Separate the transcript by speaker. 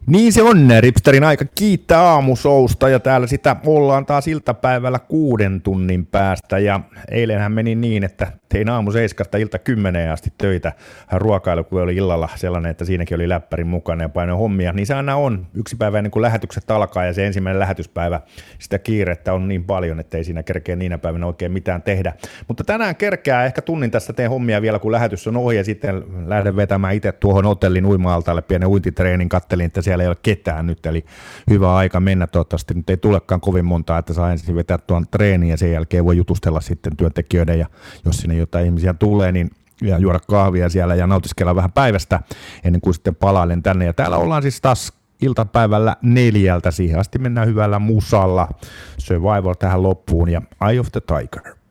Speaker 1: Niin se on, Ripsterin aika kiittää aamusousta ja täällä sitä ollaan taas iltapäivällä 6 tunnin päästä ja eilenhän meni niin, että tein aamu 7 ilta 10 asti töitä. Ruokailu kun oli illalla sellainen, että siinäkin oli läppärin mukana ja painoin hommia, niin se aina on yksi päivä ennen kuin lähetykset alkaa ja se ensimmäinen lähetyspäivä, sitä kiirettä on niin paljon, että ei siinä kerkeä niinä päivinä oikein mitään tehdä. Mutta tänään kerkeää ehkä tunnin tässä teen hommia vielä, kun lähetys on ohi ja sitten lähden vetämään itse tuohon hotellin uima-altaalle pienen uintitreenin, kattelin, että siellä ei ole ketään nyt, eli hyvä aika mennä, toivottavasti nyt ei tulekaan kovin montaa, että saa ensin vetää tuon treeniin ja sen jälkeen voi jutustella sitten työntekijöiden ja jos sinne jotain ihmisiä tulee, niin ja juoda kahvia siellä ja nautiskella vähän päivästä ennen kuin sitten palailen tänne ja täällä ollaan siis taas iltapäivällä 4, siihen asti mennään hyvällä musalla, Survivor tähän loppuun ja Eye of the Tiger.